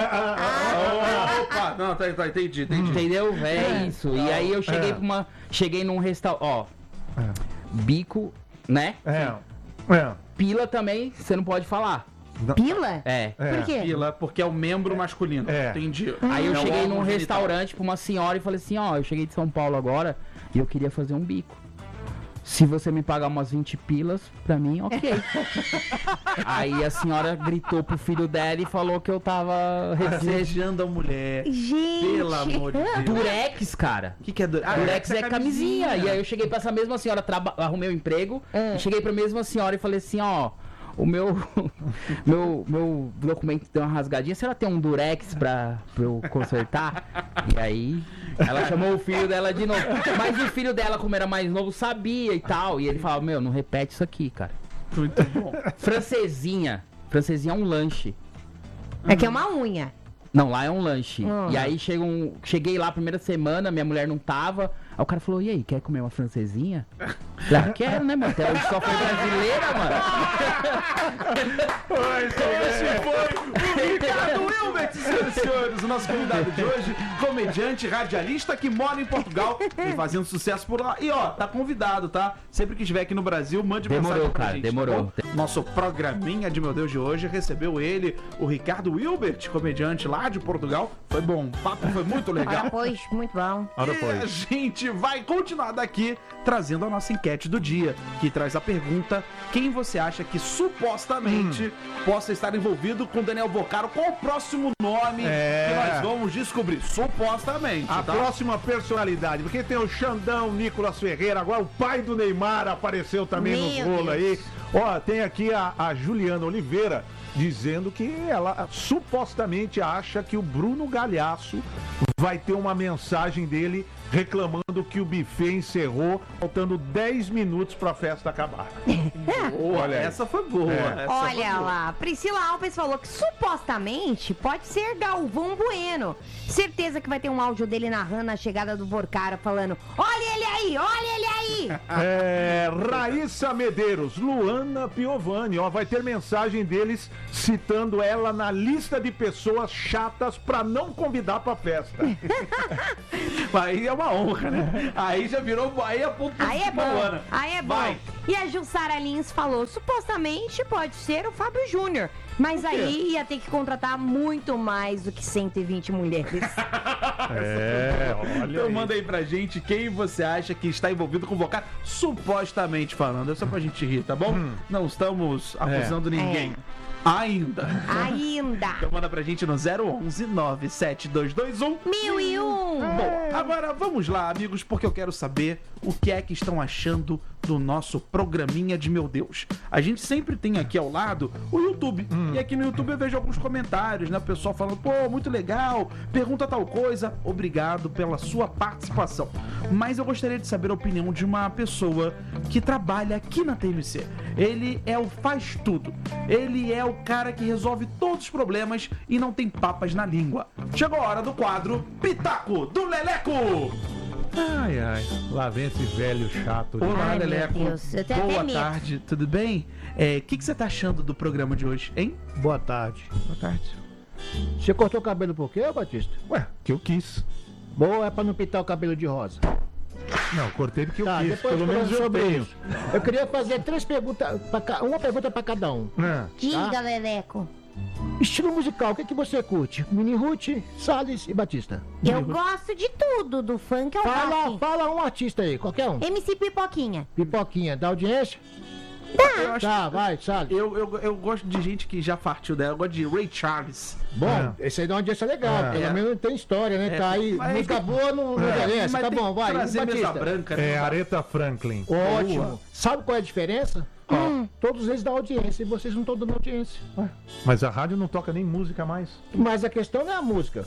Opa, não, tá, tá, entendi, entendi. entendeu? É isso. E aí eu cheguei É. pra uma... Cheguei num restaurante, ó, bico, né? É. É. Pila também, você não pode falar. Pila? É. É. Por quê? Pila, porque é o membro masculino. É. Entendi. Aí eu É o cheguei órgão num genital. restaurante pra uma senhora e falei assim, ó, eu cheguei de São Paulo agora e eu queria fazer um bico. Se você me pagar umas vinte pilas, pra mim, ok. Aí a senhora gritou pro filho dela e falou que eu tava recebendo Desejando a mulher. Gente! Pelo amor de Deus. durex, cara. O que, que é durex? Ah, Durex é camisinha. E aí eu cheguei pra essa mesma senhora, traba... arrumei um emprego, É. e cheguei pra mesma senhora e falei assim, ó, o meu, meu, meu documento deu uma rasgadinha, a senhora tem um durex pra, pra eu consertar? E aí ela chamou o filho dela de novo. Mas o filho dela, como era mais novo, sabia e tal. E ele falava, meu, não repete isso aqui, cara. Muito bom. Francesinha. Francesinha é um lanche. É que é uma unha. Não, lá é um lanche. Hum. E aí chega um, cheguei lá a primeira semana, minha mulher não tava. Aí o cara falou, e aí, quer comer uma francesinha? Falei, ah, quero, né, mano? Até hoje só foi brasileira, mano. Esse foi o Ricardo Wilbert, senhoras e senhores, o nosso convidado de hoje, comediante, radialista que mora em Portugal e fazendo sucesso por lá. E ó, tá convidado, tá? Sempre que estiver aqui no Brasil, mande Demorou, mensagem pra cara, gente, demorou. tá bom? Nosso programinha de Meu Deus de hoje recebeu ele, o Ricardo Wilbert, comediante lá de Portugal. Foi bom, o papo foi muito legal. Ora, pois, muito bom. Ora, E a pois. gente vai continuar daqui trazendo a nossa enquete do dia, que traz a pergunta: quem você acha que supostamente possa estar envolvido com Daniel Boccaro? Qual o próximo nome É. que nós vamos descobrir? Supostamente, A tá? próxima personalidade, porque tem o Xandão, Nicolas Ferreira, agora o pai do Neymar apareceu também Meu nos rolos aí. Deus. Ó, tem aqui a, a Juliana Oliveira dizendo que ela supostamente acha que o Bruno Galhaço vai ter uma mensagem dele reclamando que o buffet encerrou faltando dez minutos pra festa acabar. Boa, Olha aí. essa foi boa. É. essa foi Olha boa. lá, Priscila Alves falou que supostamente pode ser Galvão Bueno. Certeza que vai ter um áudio dele narrando a chegada do Borcara falando: olha ele aí, olha ele aí. É, Raíssa Medeiros, Luana Piovani, ó, vai ter mensagem deles citando ela na lista de pessoas chatas pra não convidar pra festa. Aí é uma honra, né? Aí já virou. Aí é ponto Aí é bom, Luana. aí é bom. Vai. E a Jussara Lins falou: supostamente pode ser o Fábio Júnior. Mas aí ia ter que contratar muito mais do que cento e vinte mulheres. É, olha Então aí. manda aí pra gente quem você acha que está envolvido com o Boccaro, supostamente falando. É só pra gente rir, tá bom? Não estamos acusando ninguém. Ainda. Ainda. Então manda pra gente no zero onze nove sete dois dois um. Mil e um. Bom, agora vamos lá, amigos, porque eu quero saber o que é que estão achando do nosso programinha de Meu Deus. A gente sempre tem aqui ao lado o YouTube. E aqui no YouTube eu vejo alguns comentários, né? O pessoal falando, pô, muito legal, pergunta tal coisa. Obrigado pela sua participação. Mas eu gostaria de saber a opinião de uma pessoa que trabalha aqui na T M C. Ele é o faz tudo. Ele é o cara que resolve todos os problemas e não tem papas na língua. Chegou a hora do quadro Pitaco do Leleco! Ai, ai, lá vem esse velho chato. de- Olá, Ai, meu Leleco. Deus, eu tenho até Boa medo. tarde, tudo bem? É, o que, que você tá achando do programa de hoje, hein? Boa tarde. Boa tarde. Você cortou o cabelo por quê, Batista? Ué, que eu quis. Boa é pra não pintar o cabelo de rosa. Não, cortei porque eu Tá, quis. depois Pelo menos falando eu sobre tenho. isso. Eu queria fazer três perguntas, pra ca- uma pergunta pra cada um. É. Diga, Leleco. Estilo musical, o que, que você curte? Mini Ruth, Salles e Batista. Eu gosto de tudo, do funk ao Fala, rock. fala um artista aí, qualquer um. M C Pipoquinha. Pipoquinha, da audiência? Eu acho Tá, que- vai, Salles. Eu, eu, eu gosto de gente que já partiu dela. Eu gosto de Ray Charles. Bom, esse aí dá uma audiência legal. É. Pelo É. menos tem história, né? É, Tá aí, mas música tem- boa não, não interessa. Mas Tá tem bom, que vai. trazer Batista. mesa branca. né? É Aretha Franklin. Ótimo. Sabe qual é a diferença? Hum, todos eles dão audiência e vocês não estão dando audiência. Mas a rádio não toca nem música mais. Mas a questão não é a música.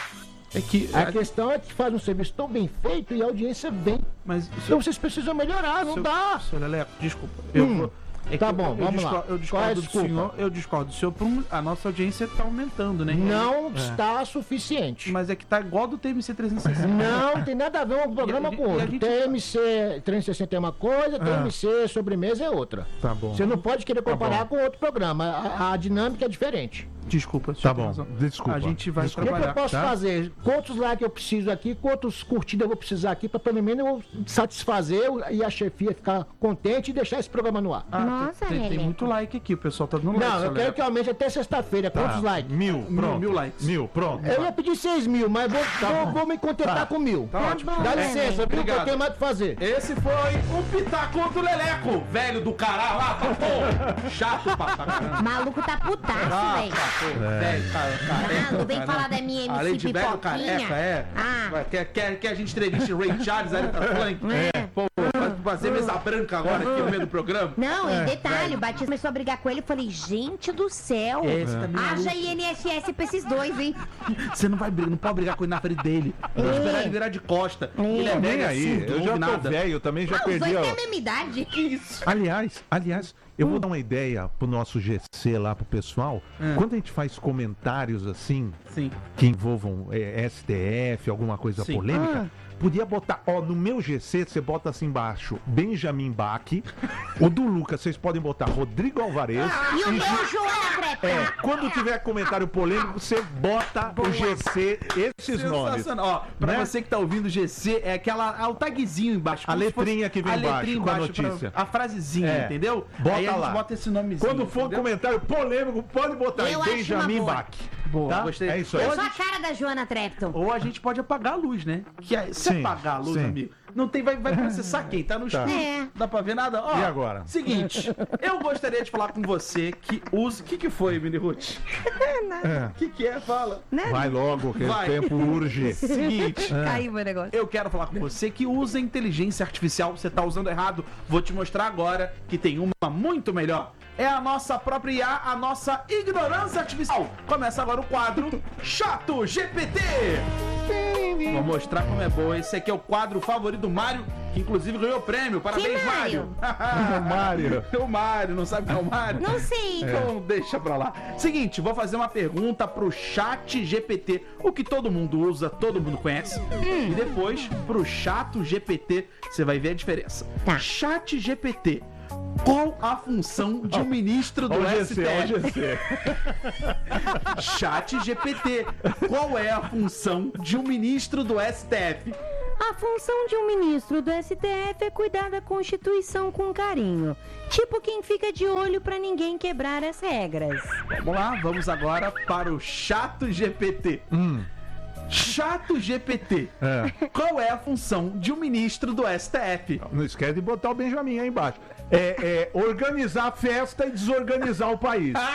É que... A questão é que faz um serviço tão bem feito e a audiência vem. Mas... Então vocês precisam melhorar, não Seu- dá. Seu Leleco, desculpa. Eu Hum, vou- é tá que bom, eu, eu vamos lá. discordo, eu Qual é a discordo do desculpa? senhor. Eu discordo do senhor. Por um- a nossa audiência tá aumentando, né? Não está suficiente. Mas é que tá igual do T M C trezentos e sessenta. Não tem nada a ver um programa E a- com e a outro. gente- T M C trezentos e sessenta é uma coisa, T M C sobremesa é outra. Tá bom. Você não pode querer comparar bom. com outro programa. A, a dinâmica é diferente. Desculpa, o senhor Tá tem bom, razão. desculpa. A gente vai O que, que trabalhar. eu posso tá? fazer? Quantos likes eu preciso aqui? Quantos curtidas eu vou precisar aqui? Pra pelo menos eu satisfazer e a chefia ficar contente e deixar esse programa no ar. Ah, Nossa, tem, tem Leleco. muito like aqui, o pessoal tá dando like. Não, seu eu quero Leleco. que aumente até sexta-feira. Tá. Quantos likes? Mil, pronto. mil likes. Mil, pronto. Eu ia pedir seis mil, mas vou, vou, vou me contentar com mil. Tá ótimo. Dá licença, viu? Que eu Obrigado. tenho mais o que fazer. Esse foi o Pitaco do Leleco, velho do caralho lá, tá porra. Chato pra caramba. Maluco tá putaço, Ah, velho. tá, porra, velho, cara, careca, Maluco, vem cara. falar da minha Além M C de velho Pipoquinha. careca, é. Ah. Vai, Quer, quer, quer a gente entreviste Ray Charles, Aretha Franklin? É. Pô, vai fazer mesa branca agora aqui no meio do programa? Não, É, e detalhe, o Batista começou a brigar com ele. Eu falei, gente do céu. Esse também é Haja maluco. I N S S pra esses dois, hein? Você não vai brigar, não pode brigar com ele na frente dele. Tem que esperar ele virar de costa. Ele é Nem velho, é aí, surdo, eu não já ouve tô nada. velho, eu também já Ah, os perdi. dois Ó. têm a mesma idade. Isso. Aliás, aliás, eu vou dar uma ideia pro nosso G C lá, pro pessoal. Hum. Quando a gente faz comentários assim, Sim. que envolvam é, S T F, alguma coisa Sim. polêmica, podia botar, ó, no meu G C você bota assim embaixo, Benjamin Bach, o do Lucas vocês podem botar Rodrigo Alvarez. E o e meu, Ju- Joana Preta. É, quando tiver comentário polêmico, você bota o G C, esses nomes. Sensacional. Ó, pra Né? você que tá ouvindo G C, é aquela. Ah, o tagzinho embaixo. A como se letrinha que vem a embaixo, letrinha com a embaixo pra- notícia. a frasezinha, É. entendeu? Bota Aí a gente lá. bota esse nomezinho. Quando for entendeu? comentário polêmico, pode botar Eu aí, acho Benjamin uma boa. Bach. Boa, Tá? gostei. É isso aí. Eu Ou a sou a gente- cara da Joana Trepton. Ou a gente pode apagar a luz, né? Que é, se Sim, apagar a luz, sim. amigo, não tem, vai, vai processar quem? Tá no Tá. escuro. É. Dá pra ver nada? Ó, E agora? Seguinte, eu gostaria de falar com você que usa. O que, que foi, Mini Ruth? É. O que, que é? Fala. Vai logo, que Vai. o tempo urge. Seguinte. Caiu meu negócio. Eu quero falar com você que usa inteligência artificial. Você tá usando errado. Vou te mostrar agora que tem uma muito melhor. É a nossa própria I A, a nossa ignorância artificial. Começa agora o quadro Chato G P T. Vou mostrar como é boa. Esse aqui é o quadro favorito do Mário, que inclusive ganhou o prêmio. Parabéns, Que Mário. O Mário. O Mário, não sabe quem é o Mário? Não sei. Então deixa pra lá. Seguinte, vou fazer uma pergunta pro Chat G P T, o que todo mundo usa, todo mundo conhece. E depois, pro Chato G P T, você vai ver a diferença. Tá. Chat G P T, qual a função de um ministro do Ó o G S C, T ó o F? G C. Chat G P T, qual é a função de um ministro do S T F? A função de um ministro do S T F é cuidar da Constituição com carinho. Tipo quem fica de olho pra ninguém quebrar as regras. Vamos lá, vamos agora para o Chato G P T. Chato G P T, É. qual é a função de um ministro do S T F? Não esquece de botar o Benjamin aí embaixo. É, é organizar a festa e desorganizar o país. Tá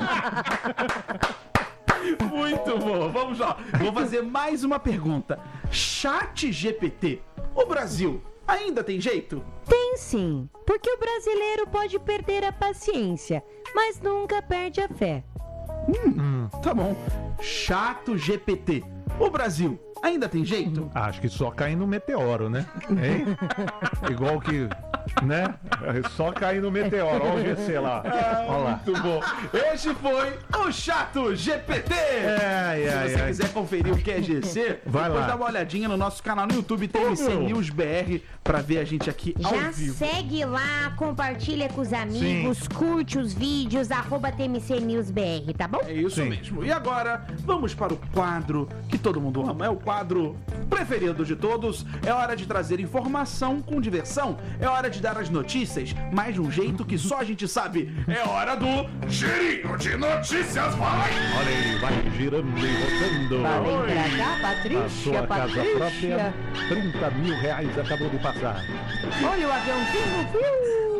aí. Muito bom, vamos lá. Vou fazer mais uma pergunta. Chat G P T, o Brasil ainda tem jeito? Tem sim, porque o brasileiro pode perder a paciência, mas nunca perde a fé. Tá bom. Chato G P T, o Brasil ainda tem jeito? Acho que só cair no meteoro, né? Hein? Igual que, né? É só cair no meteoro. Olha o G C lá. Olha lá. Muito bom. Este foi o Chato G P T. Ai, Se ai, você ai. quiser conferir o que é G C, Vai depois lá. dá uma olhadinha no nosso canal no YouTube, T M C meu. News B R, pra ver a gente aqui ao Já vivo. segue lá, compartilha com os amigos, curte os vídeos, arroba T M C News B R, tá bom? É isso Sim. mesmo. E agora, vamos para o quadro que todo mundo ama. É o quadro preferido de todos. É hora de trazer informação com diversão. É hora de dar as notícias, mas de um jeito que só a gente sabe. É hora do Girinho de Notícias, vai! Olha ele, vai girando e rodando. cá, A sua casa própria, trinta mil reais acabou de passar. Olha o aviãozinho, viu?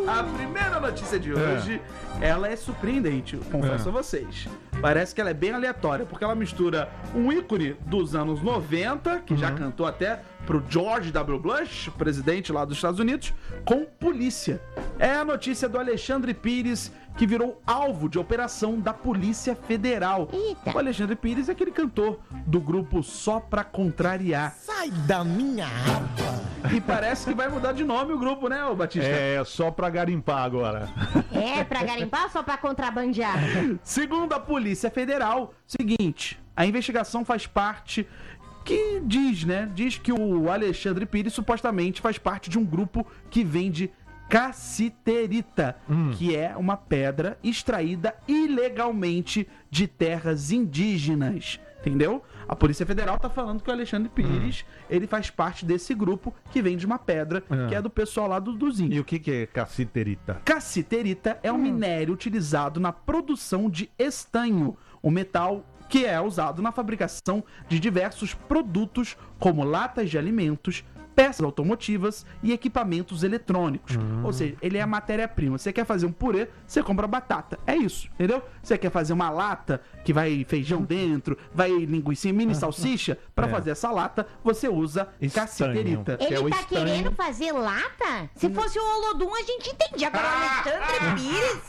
A primeira notícia de hoje, ela é surpreendente, eu confesso É. a vocês. Parece que ela é bem aleatória, porque ela mistura um ícone dos anos noventa, que já cantou até pro George W. Bush, presidente lá dos Estados Unidos, com polícia. É a notícia do Alexandre Pires, que virou alvo de operação da Polícia Federal. Eita. O Alexandre Pires é aquele cantor do grupo Só Pra Contrariar. Sai da minha aba. E parece que vai mudar de nome o grupo, né, ô Batista? É, só pra garimpar agora. É, pra garimpar ou só pra contrabandear? Segundo a Polícia Federal, seguinte, a investigação faz parte que diz, né? Diz que o Alexandre Pires supostamente faz parte de um grupo que vende cassiterita, que é uma pedra extraída ilegalmente de terras indígenas. Entendeu? A Polícia Federal tá falando que o Alexandre Pires, ele faz parte desse grupo que vende uma pedra, É. que é do pessoal lá do, dos E índios. o que, que é cassiterita? Cassiterita é um minério utilizado na produção de estanho, um metal que é usado na fabricação de diversos produtos, como latas de alimentos, peças automotivas e equipamentos eletrônicos. Ou seja, ele é a matéria-prima. Você quer fazer um purê, você compra batata. É isso, entendeu? Você quer fazer uma lata que vai feijão dentro, vai linguiça, mini salsicha, para É. fazer essa lata, você usa Estanho. cassiterita. Que é Ele o tá estanho. querendo fazer lata? Se fosse o Olodum, a gente entendia. Agora o Alexandre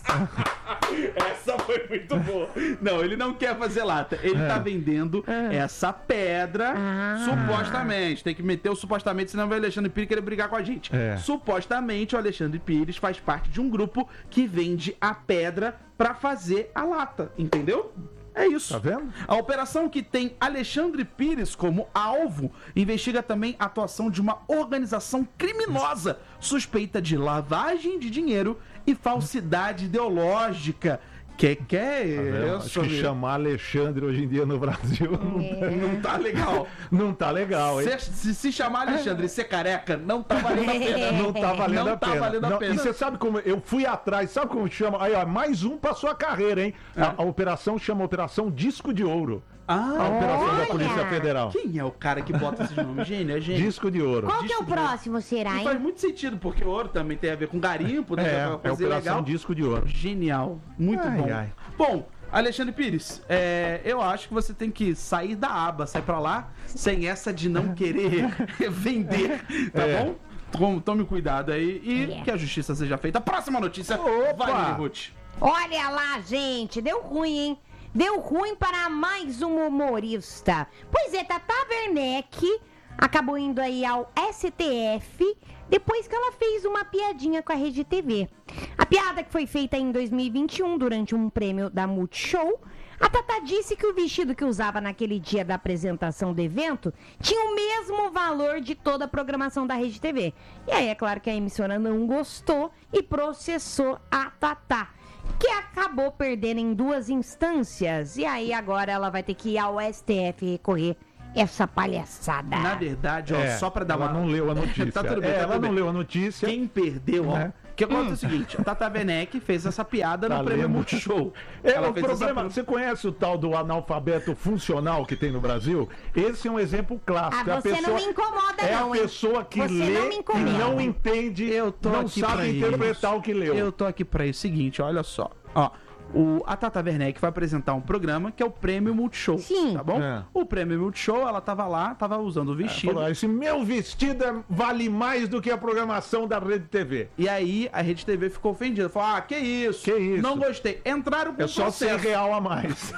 Pires. Essa foi muito boa. Não, ele não quer fazer lata. Ele É. tá vendendo essa pedra, Ah. supostamente. Tem que meter o supostamente, senão vai o Alexandre Pires querer brigar com a gente. É. Supostamente, o Alexandre Pires faz parte de um grupo que vende a pedra pra fazer a lata, entendeu? É isso. Tá vendo? A operação, que tem Alexandre Pires como alvo, investiga também a atuação de uma organização criminosa suspeita de lavagem de dinheiro e falsidade ideológica. Que que é Tá vendo? Acho isso? que amigo? chamar Alexandre hoje em dia no Brasil não, É. Não tá legal. não tá legal, hein? Se, se, se chamar Alexandre e ser careca, não tá valendo a pena. Não tá valendo Não a tá pena. valendo a Não, pena. E você sabe como eu fui atrás, sabe como chama? Aí, ó, mais um pra sua carreira, hein? A, a operação chama Operação Disco de Ouro. A Ah, operação da Olha! Polícia Federal. quem é o cara que bota esse nome? Gênio, é gênio. Disco de Ouro. Qual que é o Disco de próximo, será, E faz hein? muito sentido, porque o ouro também tem a ver com garimpo, né? É, que é uma a coisa Operação legal. Disco de Ouro. Genial. Muito Ai, bom. ai. Bom, Alexandre Pires, é, eu acho que você tem que sair da aba, sai pra lá, sem essa de não querer vender, tá É. bom? Tom- Tome cuidado aí e É. que a justiça seja feita. Próxima notícia. Opa! Vai, Lili Ruth. Olha lá, gente, deu ruim, hein? Deu ruim para mais um humorista. Pois é, Tata Werneck acabou indo aí ao S T F depois que ela fez uma piadinha com a Rede T V. A piada, que foi feita em dois mil e vinte e um durante um prêmio da Multishow, a Tata disse que o vestido que usava naquele dia da apresentação do evento tinha o mesmo valor de toda a programação da Rede T V. E aí é claro que a emissora não gostou e processou a Tata, que acabou perdendo em duas instâncias. E aí agora ela vai ter que ir ao S T F recorrer essa palhaçada. Na verdade, ó, É, só pra dar ela uma... não leu a notícia. Tá tudo bem, É, tá ela tudo não bem. leu a notícia. Quem perdeu, ó... Né? O que acontece é o seguinte, a Tata Werneck fez essa piada Tá no prêmio lendo. Multishow. É, Ela o fez problema, essa... você conhece o tal do analfabeto funcional que tem no Brasil? Esse é um exemplo clássico. Ah, a você pessoa, não me incomoda, é não, a hein? pessoa que Você lê não me e incomoda. não entende, Eu tô não aqui pra sabe isso. interpretar o que leu. Eu tô aqui pra isso. Seguinte, olha só. Ó, o, a Tata Werneck vai apresentar um programa que é o Prêmio Multishow. Sim. Tá bom? É. O Prêmio Multishow, ela tava lá, tava usando o vestido. Falou, esse meu vestido é- vale mais do que a programação da Rede T V. E aí a Rede T V ficou ofendida. Falou, ah, que isso? Que isso? Não gostei. Entraram com É só cem processo. real a mais.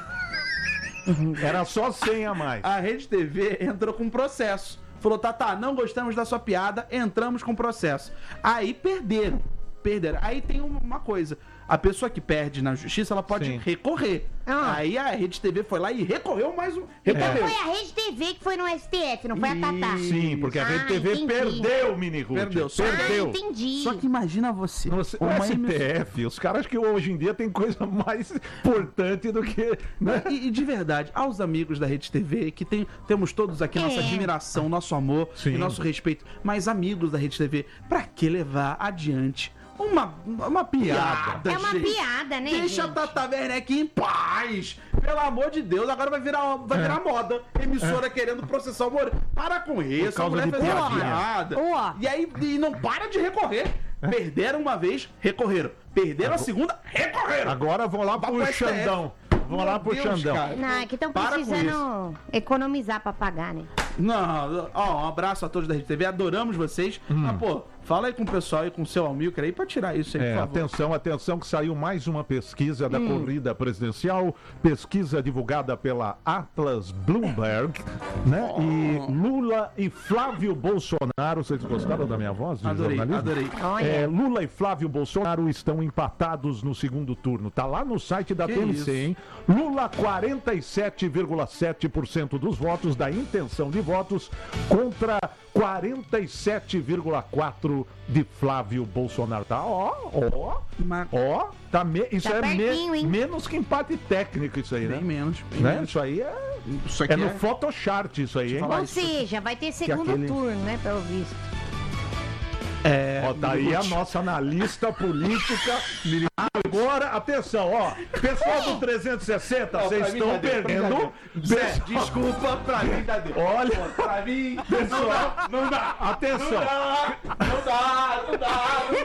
Era só cem a mais. A Rede T V entrou com processo. Falou, Tata, não gostamos da sua piada, entramos com processo. Aí perderam. Perderam. Aí tem uma- uma coisa. A pessoa que perde na justiça, ela pode Sim. recorrer. Ah. Aí a Rede T V foi lá e recorreu mais um. Então Recorreu. foi a Rede T V que foi no S T F, não foi a Tata. Sim, porque a Rede Ah, T V entendi. perdeu, Mini Ruth. Perdeu. Só- Perdeu. Ah, entendi. Só que imagina você. No, no uma S T emissora- F, os caras que hoje em dia tem coisa mais importante do que. Né? E, e de verdade, aos amigos da Rede T V, que tem, temos todos aqui nossa É. admiração, nosso amor Sim. e nosso respeito, mas amigos da Rede T V, pra que levar adiante uma, uma piada? É uma gente? piada, né, Deixa gente? a Tata Werneck em paz! Pelo amor de Deus, agora vai virar, vai virar moda. Emissora querendo processar o Moro. Para com isso, a causa mulher de fez uma piadinha. piada. Ó. E aí e não para de recorrer. Perderam uma vez, recorreram. Perderam a segunda, recorreram. Agora vão lá pro Vai pro Xandão. Vão lá pro Deus, Xandão. cara. Não, é que estão Para com precisando economizar pra pagar, né? Não, ó, um abraço a todos da Rede T V, adoramos vocês. Mas, pô, fala aí com o pessoal e com o seu Almilcar aí pra tirar isso aí, É, por favor. atenção, atenção, que saiu mais uma pesquisa da corrida presidencial, pesquisa divulgada pela Atlas Bloomberg, né? E Lula e Flávio Bolsonaro, vocês gostaram da minha voz de Adorei, jornalismo? adorei. Olha. É, Lula e Flávio Bolsonaro estão empatados no segundo turno. Tá lá no site da Que T M C, isso? hein? Lula, quarenta e sete vírgula sete por cento dos votos, da intenção de votos, contra quarenta e sete vírgula quatro por cento de Flávio Bolsonaro. Tá, ó, ó, Mas ó. Tá me... Isso Tá é me- pertinho, hein? menos que empate técnico, isso aí, né? bem menos, bem Né? menos. Isso aí é, Isso aqui é no é... Photoshart, isso aí, hein? falar Ou isso. seja, vai ter segundo aquele- turno, né, pelo visto. É, Ó, tá aí a nossa analista política. Agora, atenção, ó. Pessoal do trezentos e sessenta, Ó, vocês pra mim estão já deu, pra mim já perdendo. deu. Zé, desculpa, pra mim já deu. Olha, Pra mim, pessoal, não dá. atenção. Não dá, não dá, não dá, não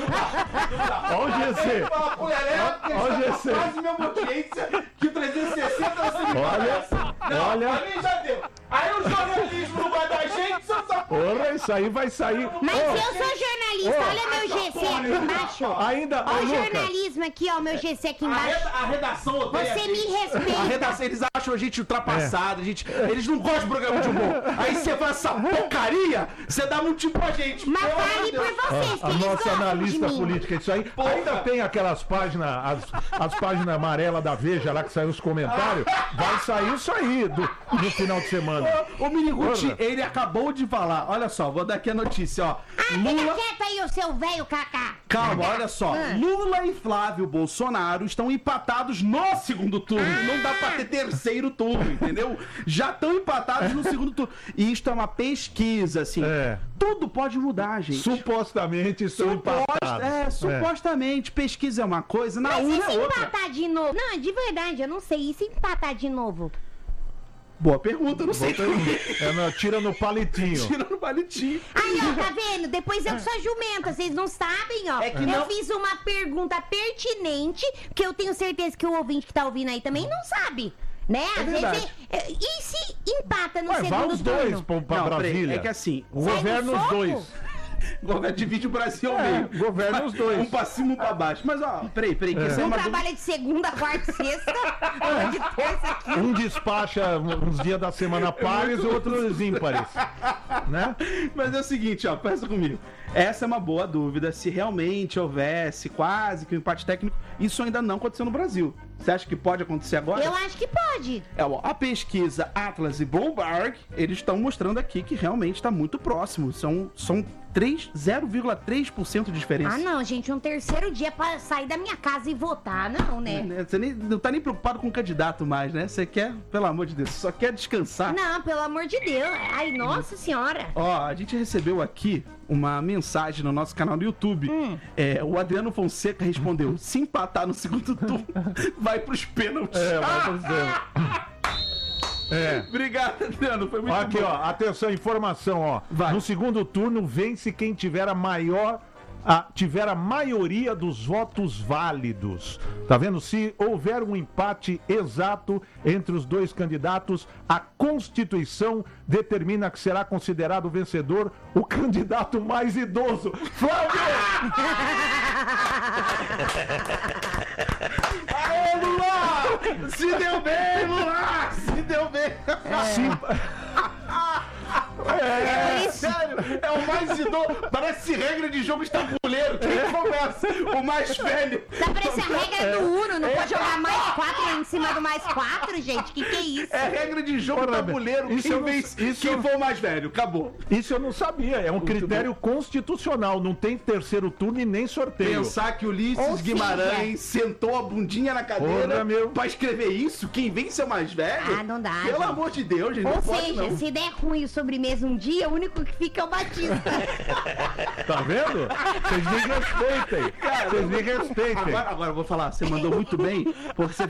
dá, não dá. Ó o G C. Fala pro Lelé, porque Ó o está G com C. quase mesma audiência que o trezentos e sessenta você me Olha, parece. Não, olha. pra mim já deu. Aí o jornalismo não vai dar gente, só só... Porra, isso aí vai sair. Mas Ó, eu sou jornalista, Ô, olha meu G C aqui embaixo. ainda, Olha ô, o Lucas. jornalismo aqui, ó, meu G C aqui A, embaixo. reda- a redação odeia Você a me gente. respeita. A redação, eles acham a gente ultrapassada, a gente, eles não gostam de programa de humor. Aí você faz essa porcaria, você dá motivo pra gente. Mas Pelo amor fale de por Deus. vocês, que A eles nossa gostam de analista mim. política, isso aí. Ainda tem aquelas páginas, as, as páginas amarelas da Veja lá que saem os comentários. Vai sair isso aí do, no final de semana. Ô, Miniguti, Porra. ele acabou de falar. Olha só, vou dar aqui a notícia, ó. Ah, Lula. fica quieto aí, o seu velho Cacá. Calma, olha só. Ah. Lula e Flávio Bolsonaro estão empatados no segundo turno. Não dá pra ter terceiro turno, entendeu? Já estão empatados no segundo turno. E isto é uma pesquisa, assim. É. Tudo pode mudar, gente. Supostamente estão Suposta- empatados. é, supostamente. Pesquisa é uma coisa, na Mas e urna se é outra. empatar de novo? Não, de verdade, eu não sei. E se empatar de novo? Boa pergunta, não sei. É, não, tira no palitinho. Tira no palitinho. Aí, ó, tá vendo? Depois eu sou jumenta, vocês não sabem, ó. É que eu não- fiz uma pergunta pertinente, que eu tenho certeza que o ouvinte que tá ouvindo aí também não sabe. Né? Às verdade. vezes. é- E se empata no Ué, vai segundo os dois turno? pra, pra Não, peraí, Brasília. é que assim, O Sai no governo os fogo? dois. o governo divide o Brasil ao É, meio. governa os dois. Um pra cima, um pra baixo. Mas, ó, peraí, peraí, que isso é Um uma trabalha de segunda, quarta e sexta, outro de terça, quinta. Um despacha uns dias da semana pares e outros ímpares. Né? Mas é o seguinte, ó, pensa comigo. Essa é uma boa dúvida. Se realmente houvesse quase que um empate técnico, isso ainda não aconteceu no Brasil. Você acha que pode acontecer agora? Eu acho que pode. É, ó, a pesquisa Atlas e Bloomberg, eles estão mostrando aqui que realmente está muito próximo. São, são três zero vírgula três por cento de diferença. Ah, não, gente, um terceiro dia pra sair da minha casa e votar, não, né? Né? Você nem, não tá nem preocupado com o candidato mais, né? Você quer, pelo amor de Deus, você só quer descansar. Não, pelo amor de Deus. Ai, nossa senhora. Ó, a gente recebeu aqui uma mensagem no nosso canal no YouTube. É, o Adriano Fonseca respondeu: se empatar no segundo turno, vai pros pênaltis. É, vai pro céu. É. Obrigado, Adriano. Foi muito Aqui, bom. ó, atenção, informação, ó. Vai. No segundo turno, vence quem tiver a maior. A, tiver a maioria dos votos válidos. Tá vendo? Se houver um empate exato entre os dois candidatos, a Constituição determina que será considerado vencedor o candidato mais idoso. Flávio! Aê, Lula! Se deu bem, Lula! Se deu bem! É, é, sério, é o mais idoso. Parece regra de jogo de tabuleiro. Quem começa? O mais velho. Tá parecendo a regra do Uno, não pode jogar mais quatro em cima do mais quatro, gente? Que que é isso? É regra de jogo Porra, tabuleiro. isso Quem, eu não- vence, isso quem eu- for o mais velho. Acabou. Isso eu não sabia. É um critério constitucional. Não tem terceiro turno e nem sorteio. Pensar que Ulisses Ou seja- Guimarães sentou a bundinha na cadeira Porra, meu. pra escrever isso? Quem vence é o mais velho? Ah, não dá, Pelo gente. amor de Deus, gente. Ou não pode, seja, não. se der ruim o sobremesa um dia, o único que fica é o Batista. Tá vendo? Vocês me respeitem. Vocês me respeitem. Agora, agora eu vou falar, você mandou muito bem, porque você fez inveja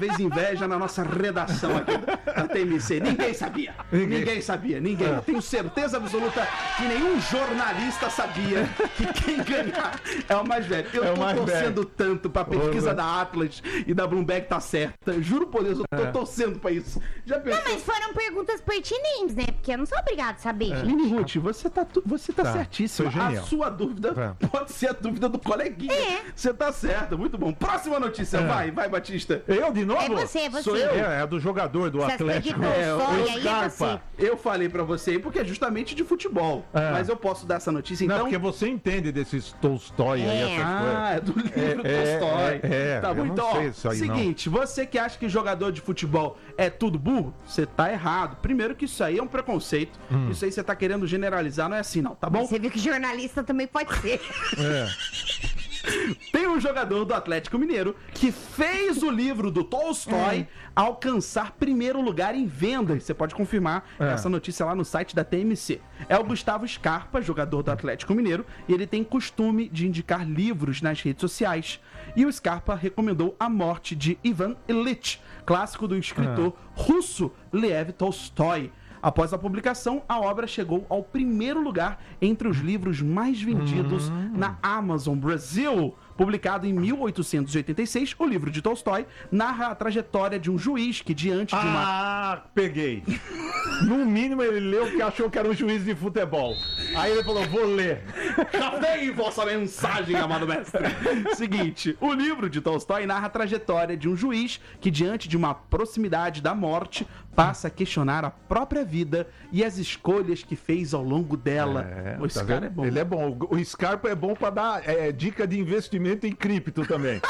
inveja na nossa redação aqui da T M C. Ninguém sabia. Ninguém. Ninguém sabia. Ninguém. Eu tenho certeza absoluta que nenhum jornalista sabia que quem ganhar é o mais velho. Eu É o tô mais torcendo velho. tanto pra pesquisa Porra. da Atlas e da Bloomberg tá certa. Juro por Deus, eu tô É. torcendo pra isso. Já Não, pensou? mas foram perguntas pertinentes, né? Porque eu não sou obrigado a saber, gente. Lini Ruth, você tá, tu- você tá, Tá, certíssima. foi A genial. sua dúvida É. pode ser a dúvida do coleguinha. É. Você tá certa, muito bom. Próxima notícia, É. vai, vai, Batista. Eu de novo? É você, é você. Sou eu? É, é do jogador do Essas Atlético. coisas de É, Tolstói, o aí é você. Scarpa. Eu falei pra você aí porque é justamente de futebol. É. Mas eu posso dar essa notícia Não, então. porque você entende desses Tolstói aí, É. essas coisas. Ah, é do livro É, Tolstói. é, é, tá bom, eu não então, ó, sei isso aí, não. seguinte, você que acha que jogador de futebol é tudo burro, você tá errado. Primeiro que isso aí é um preconceito. Hum. Isso aí você tá querendo generalizar, não é assim não, tá bom? Você viu que jornalista também pode ser. É. Tem um jogador do Atlético Mineiro que fez o livro do Tolstói alcançar primeiro lugar em vendas. Você pode confirmar É. essa notícia lá no site da T M C. É o Gustavo Scarpa, jogador do Atlético Mineiro, e ele tem costume de indicar livros nas redes sociais. E o Scarpa recomendou A Morte de Ivan Ilitch, clássico do escritor russo Lev Tolstói. Após a publicação, a obra chegou ao primeiro lugar entre os livros mais vendidos na Amazon Brasil. Publicado em mil oitocentos e oitenta e seis, o livro de Tolstói narra a trajetória de um juiz que, diante de uma... Ah, peguei. No mínimo ele leu porque achou que era um juiz de futebol. Aí ele falou, vou ler. Já vem vossa mensagem, amado mestre. Seguinte, o livro de Tolstói narra a trajetória de um juiz que, diante de uma proximidade da morte, passa a questionar a própria vida e as escolhas que fez ao longo dela. É, Pô, esse tá cara vendo? é bom. Ele é bom. O o Scarpa é bom pra dar é, dica de investimento em cripto também.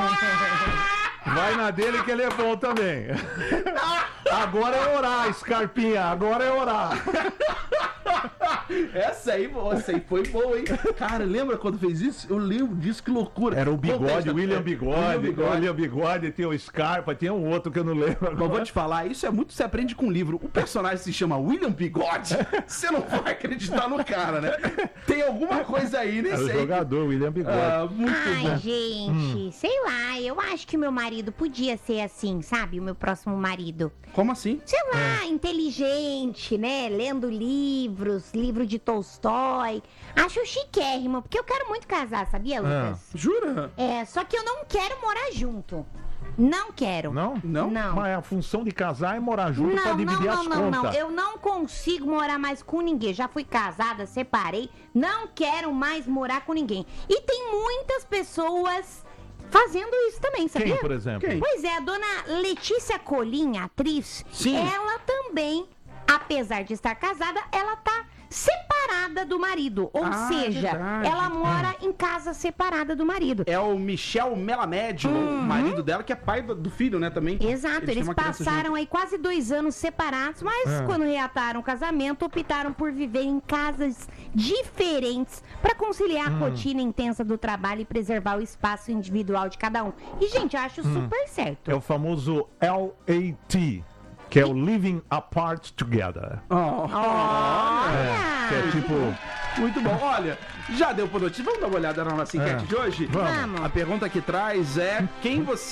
Vai na dele que ele é bom também. Agora é orar, Scarpinha. Agora é orar. Essa aí, essa aí foi boa, hein? Cara, lembra quando fez isso? Eu lembro disso, que loucura. Era o Contexto, Bigode, é, William Bigode. William Bigode. William Bigode, tem o Scarpa, tem um outro que eu não lembro Mas agora. vou te falar, isso é muito, você aprende com o livro. O personagem se chama William Bigode. Você não vai acreditar no cara, né? Tem alguma coisa aí, nem Era o sei. jogador, William Bigode. Ah, muito Ai, bom. gente, sei lá, eu acho que meu marido podia ser assim, sabe? O meu próximo marido. Como assim? Sei lá, inteligente, né? Lendo livros, livro de Tolstói. Acho chiquérrimo, porque eu quero muito casar, sabia, Lucas? Jura? É, só que eu não quero morar junto. Não quero. Não? Não? Não. Mas a função de casar é morar junto pra Não, não, dividir não, as não, não. contas. Eu não consigo morar mais com ninguém. Já fui casada, separei. Não quero mais morar com ninguém. E tem muitas pessoas fazendo isso também, sabia? Quem, por exemplo? Quem? Pois é, a dona Letícia Colim, atriz, Sim. ela também, apesar de estar casada, ela tá separada do marido. Ou Ah, seja, verdade. ela mora em casa separada do marido. É o Michel Melamed, o marido dela, que é pai do, do filho, né, também. Exato, têm eles uma criança passaram aí quase dois anos separados, mas Ah. quando reataram o casamento, optaram por viver em casas diferentes para conciliar a rotina intensa do trabalho e preservar o espaço individual de cada um. E, gente, eu acho super certo. É o famoso L A T, que é o Living Apart Together. Oh, Olha! Que é tipo... muito bom. Olha, já deu por notícia. Vamos dar uma olhada na nossa enquete É. de hoje? Vamos. Vamos. A pergunta que traz é: quem você